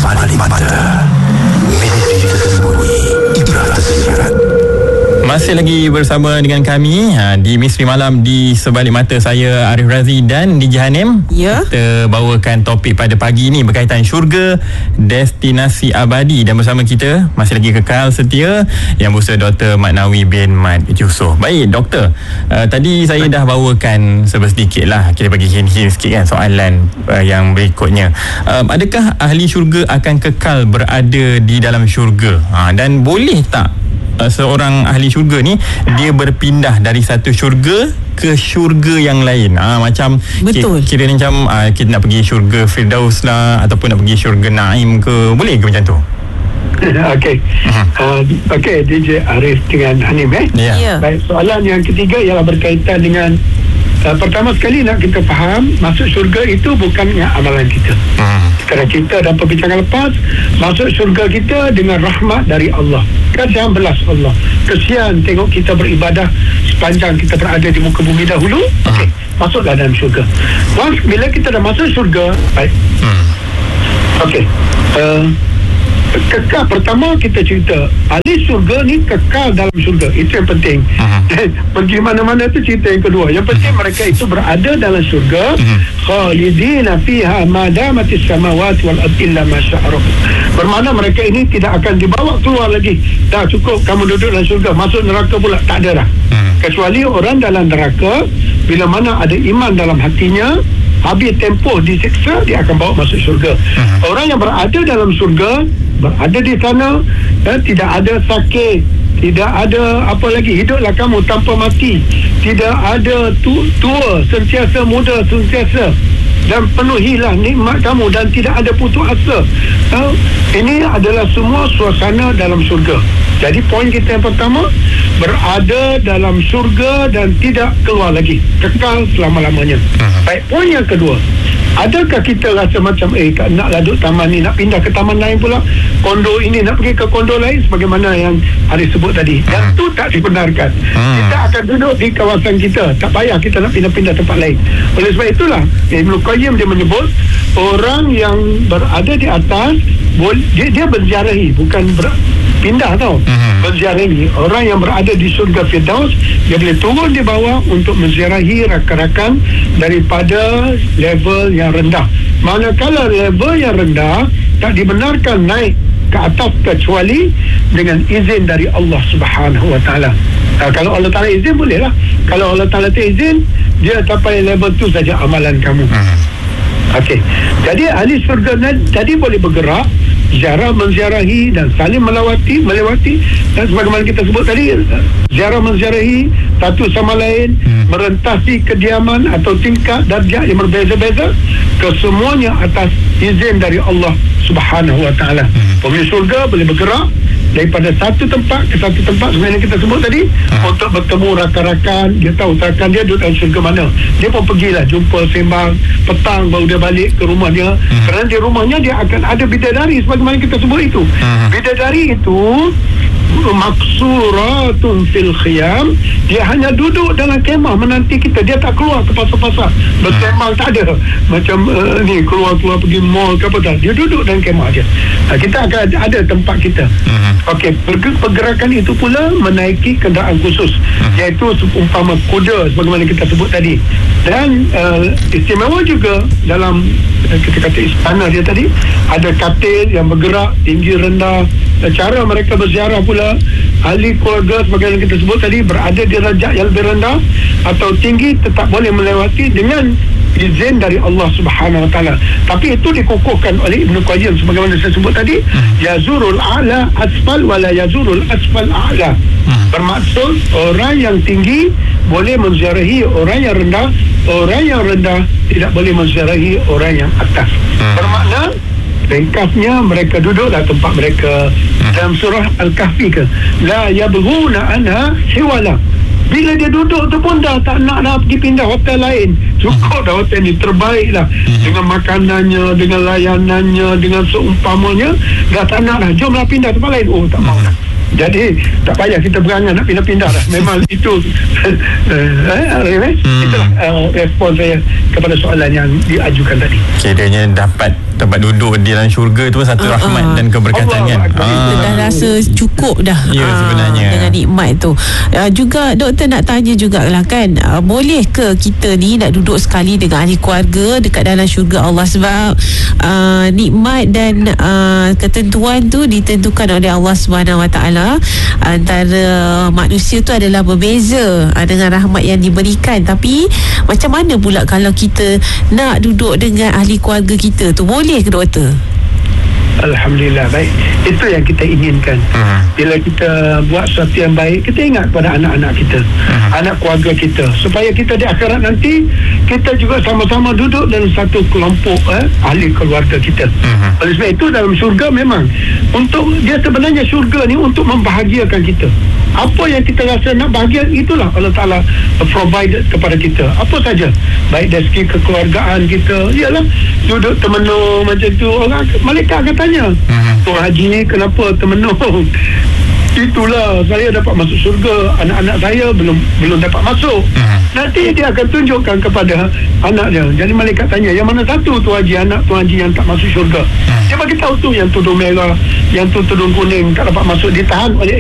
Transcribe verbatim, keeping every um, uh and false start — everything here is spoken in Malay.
Sebalik mata, misteri tersembunyi, ibrah tersirat. Masih lagi bersama dengan kami ha, di Misteri Malam di Sebalik Mata. Saya Arif Razi dan D J Hanim. Ya. Kita bawakan topik pada pagi ini berkaitan syurga, destinasi abadi, dan bersama kita masih lagi kekal setia Yang Berhormat Doktor Mat Nawi bin Mat Yusof. Baik Doktor, uh, tadi saya dah bawakan sedikit lah, kita bagi hint-hint sikit kan soalan uh, yang berikutnya. Uh, adakah ahli syurga akan kekal berada di dalam syurga? Ha, dan boleh tak Uh, seorang ahli syurga ni dia berpindah dari satu syurga ke syurga yang lain? Ah, macam Betul. Kira, kira macam ah, kita nak pergi syurga Firdaus lah, ataupun nak pergi syurga Naim ke, boleh ke macam tu? Okey. Uh, Okey, D J Arif dengan Hanim eh. Ya. Ya. Baik, soalan yang ketiga ialah berkaitan dengan uh, pertama sekali nak kita faham, masuk syurga itu bukannya amalan kita. Hmm. Kerana kita dalam perbincangan lepas, masuk syurga kita dengan rahmat dari Allah. Kasihan belas Allah. Kesian tengok kita beribadah sepanjang kita berada di muka bumi dahulu. Okey, masuklah dalam syurga. Once bila kita dah masuk syurga, baik. Hmm. Okey. Uh, kekal, pertama kita cerita ahli syurga ni kekal dalam syurga, itu yang penting. Dan pergi mana-mana tu cerita yang kedua. Yang penting mereka itu berada dalam syurga, khalidina fiha ma damatis samawati wal ardi illa ma syaa rabbuk. Bermakna mereka ini tidak akan dibawa keluar lagi. Dah cukup kamu duduk dalam syurga, masuk neraka pula tak ada dah. Kecuali orang dalam neraka, bila mana ada iman dalam hatinya, habis tempoh disiksa, dia akan bawa masuk syurga. Uh-huh. Orang yang berada dalam syurga, berada di sana, eh, tidak ada sakit, tidak ada apa lagi, hiduplah kamu tanpa mati, tidak ada tu, tua, sentiasa muda, sentiasa, dan penuhilah nikmat kamu dan tidak ada putus asa. eh, Ini adalah semua suasana dalam syurga. Jadi poin kita yang pertama, berada dalam syurga dan tidak keluar lagi, kekal selama-lamanya. Baik, poin yang kedua, adakah kita rasa macam eh tak nak duduk taman ni, nak pindah ke taman lain pula, kondo ini nak pergi ke kondo lain, sebagaimana yang Haris sebut tadi. Yang tu tak dibenarkan. Kita akan duduk di kawasan kita, tak payah kita nak pindah-pindah tempat lain. Oleh sebab itulah Ibnu Qayyim dia menyebut orang yang berada di atas boleh, dia, dia berziarahi, bukan ber, pindah tau. Uh-huh. Berziarahi. Orang yang berada di syurga Firdaus, dia boleh turun di bawah untuk menziarahi rakan-rakan daripada level yang rendah. Manakala level yang rendah tak dibenarkan naik ke atas kecuali dengan izin dari Allah Subhanahu Wa Taala. Nah, kalau Allah Taala izin bolehlah. Kalau Allah Taala tak izin, dia sampai level tu saja amalan kamu. Uh-huh. Okey. Jadi ahli syurga tadi boleh bergerak, ziarah menziarahi dan saling melawati, melewati, dan sebagaimana kita sebut tadi, ziarah menziarahi satu sama lain, hmm. merentasi kediaman atau tingkat darjah yang berbeza-beza, kesemuanya atas izin dari Allah Subhanahu Wa Taala. Hmm. Penghuni syurga boleh bergerak daripada satu tempat ke satu tempat, sebenarnya kita sebut tadi, uh. untuk bertemu rakan-rakan. Dia tahu rakan dia duduk dalam syurga mana, dia pun pergilah jumpa, sembang, petang baru dia balik ke rumah dia. uh. Kerana di rumahnya dia akan ada bidadari, sebagaimana kita sebut itu. uh. Bidadari itu maksuratun fil khiyam, dia hanya duduk dalam kemah menanti kita, dia tak keluar ke pasar-pasar bersembang, tak ada macam uh, ni keluar-keluar pergi mall ke apa, tak, dia duduk dalam kemah dia. Nah, kita akan ada, ada tempat kita. uh-huh. Okey, pergerakan itu pula menaiki kenderaan khusus, uh-huh. iaitu umpama kuda, sebagaimana kita sebut tadi. Dan uh, istimewa juga dalam uh, kita kata istana dia tadi, ada katil yang bergerak tinggi rendah. Cara mereka berziarah pula, ahli keluarga sebagaimana kita sebut tadi, berada di darjat yang lebih rendah atau tinggi, tetap boleh melewati dengan izin dari Allah Subhanahu Wa Taala. Tapi itu dikukuhkan oleh Ibnu Qayyim sebagaimana saya sebut tadi, yazurul a'la asfal wala yazurul asfal a'la. Bermaksud orang yang tinggi boleh menziarahi orang yang rendah, orang yang rendah tidak boleh menziarahi orang yang atas. Bermakna ringkasnya mereka duduklah tempat mereka. Dalam surah Al-Kahfi ke, la yabghuna anha hiwala, bila dia duduk tu pun dah tak nak dah pergi pindah hotel lain. Cukup dah hotel ni, terbaik lah, dengan makanannya, dengan layanannya, dengan seumpamanya, dah tak nak dah, jomlah pindah tempat lain. Oh tak mau dah. Jadi tak payah kita berangan nak pindah-pindah dah. Memang itu eh, itulah uh, respon saya kepada soalan yang diajukan tadi. Kiranya dapat tempat duduk di dalam syurga tu satu Ah, rahmat ah. dan keberkatan Allah kan. Akbar. Kita dah rasa cukup dah. Ya, Ah, sebenarnya. dengan nikmat tu. Uh, juga doktor nak tanya jugalah kan, uh, boleh ke kita ni nak duduk sekali dengan ahli keluarga dekat dalam syurga Allah, sebab uh, nikmat dan uh, ketentuan tu ditentukan oleh Allah Subhanahu Wa Taala. Antara manusia tu adalah berbeza uh, dengan rahmat yang diberikan. Tapi macam mana pula kalau kita nak duduk dengan ahli keluarga kita tu, boleh ke doktor? Alhamdulillah, baik. Itu yang kita inginkan. Hmm. Bila kita buat sesuatu yang baik, kita ingat pada anak-anak kita, Hmm. anak keluarga kita, supaya kita di akhirat nanti kita juga sama-sama duduk dalam satu kelompok eh, ahli keluarga kita. Hmm. Oleh sebab itu dalam syurga memang untuk dia, sebenarnya syurga ni untuk membahagiakan kita. Apa yang kita rasa nak bahagia, itulah Allah Ta'ala provide kepada kita. Apa saja, baik dari segi kekeluargaan kita, ialah duduk termenung macam tu. Orang malaikat akan tanya, Mhm. Tuan Haji ni kenapa termenung? Itulah saya dapat masuk syurga, anak-anak saya belum belum dapat masuk. Mhm. Nanti dia akan tunjukkan kepada anak dia. Jadi malaikat tanya, yang mana satu Tuan Haji, anak Tuan Haji yang tak masuk syurga? Dia bagi tahu tu, yang tudung merah, yang tu tudung kuning tak dapat masuk, ditahan oleh